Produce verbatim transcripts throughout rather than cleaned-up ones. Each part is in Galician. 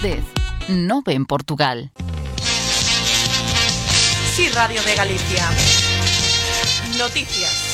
dez, nove en Portugal. Sí, Radio de Galicia. Noticias.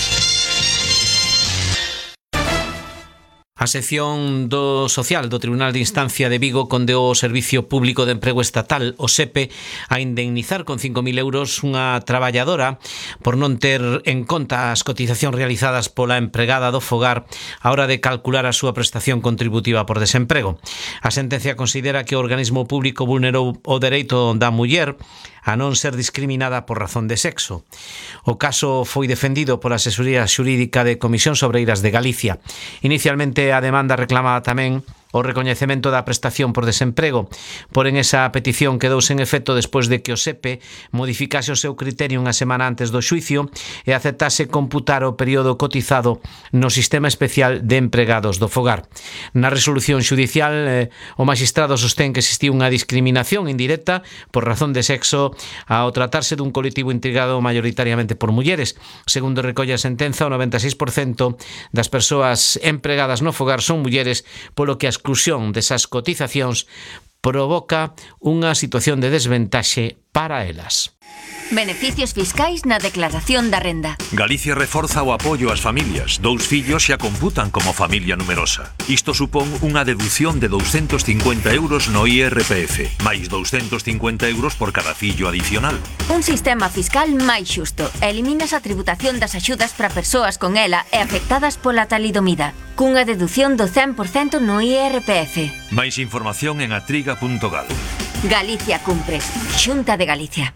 A sección do Social do Tribunal de Instancia de Vigo condeou o Servicio Público de Emprego Estatal, o S E P, a indemnizar con cinco mil euros unha traballadora por non ter en conta as cotizacións realizadas pola empregada do fogar a hora de calcular a súa prestación contributiva por desemprego. A sentencia considera que o organismo público vulnerou o dereito da muller a non ser discriminada por razón de sexo. O caso foi defendido pola asesoría xurídica de Comisións Obreiras de Galicia. Inicialmente a demanda reclamaba tamén o recoñecemento da prestación por desemprego, porén esa petición quedou sen efecto despois de que o S E P modificase o seu criterio unha semana antes do xuicio e aceptase computar o período cotizado no sistema especial de empregados do fogar. Na resolución xudicial, eh, o magistrado sostén que existiu unha discriminación indirecta por razón de sexo ao tratarse dun colectivo integrado maioritariamente por mulleres. Segundo recolle a sentenza, o noventa e seis por cento das persoas empregadas no fogar son mulleres, polo que a exclusión desas cotizacións provoca unha situación de desventaxe para elas. Beneficios fiscais na declaración da renda. Galicia reforza o apoio ás familias. Dous fillos xa computan como familia numerosa. Isto supón unha deducción de douscentos cincuenta euros no I R P F, máis douscentos cincuenta euros por cada fillo adicional. Un sistema fiscal máis xusto. Eliminas a tributación das axudas para persoas con ela e afectadas pola talidomida, cunha deducción do cen por cento no I R P F. Máis información en atriga punto gal. Galicia cumpres. Xunta de Galicia.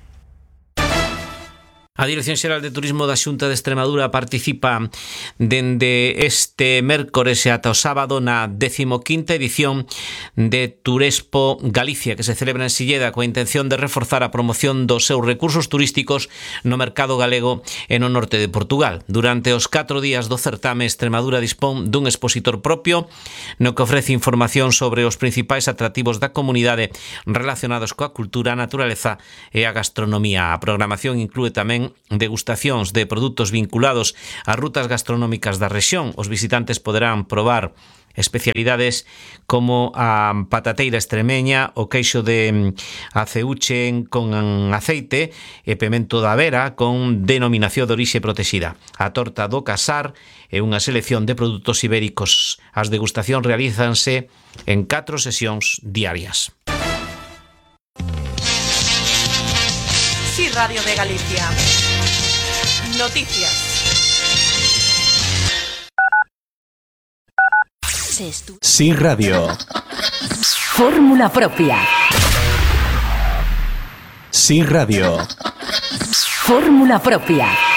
A Dirección Xeral de Turismo da Xunta de Extremadura participa dende este mércores e ata o sábado na decimoquinta edición de Turespo Galicia, que se celebra en Silleda coa intención de reforzar a promoción dos seus recursos turísticos no mercado galego e no norte de Portugal. Durante os catro días do certame, Extremadura dispón dun expositor propio no que ofrece información sobre os principais atractivos da comunidade relacionados coa cultura, a naturaleza e a gastronomía. A programación inclúe tamén degustacións de produtos vinculados ás rutas gastronómicas da rexión. Os visitantes poderán probar especialidades como a patateira extremeña, o queixo de aceuche con aceite e pemento da vera con denominación de orixe protexida. A torta do casar e unha selección de produtos ibéricos. As degustacións realízanse en catro sesións diarias. Sí, Radio de Galicia. Noticias. Sí, Radio. Fórmula propia. Sí, Radio. Fórmula propia.